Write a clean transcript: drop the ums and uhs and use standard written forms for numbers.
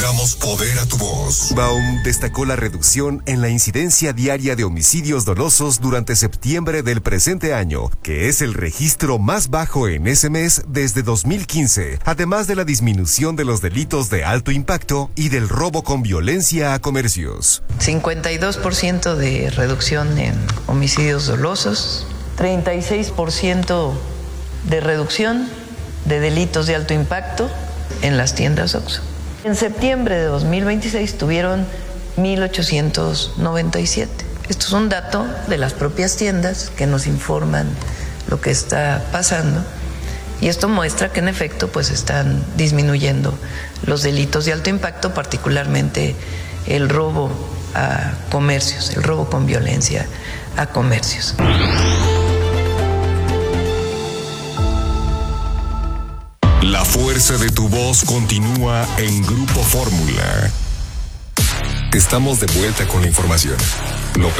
Damos poder a tu voz. Baum destacó la reducción en la incidencia diaria de homicidios dolosos durante septiembre del presente año, que es el registro más bajo en ese mes desde 2015, además de la disminución de los delitos de alto impacto y del robo con violencia a comercios. 52% de reducción en homicidios dolosos, 36% de reducción de delitos de alto impacto en las tiendas OXXO. En septiembre de 2026 tuvieron 1,897. Esto es un dato de las propias tiendas que nos informan lo que está pasando, y esto muestra que en efecto pues están disminuyendo los delitos de alto impacto, particularmente el robo a comercios, el robo con violencia a comercios. La fuerza de tu voz continúa en Grupo Fórmula. Estamos de vuelta con la información. Lo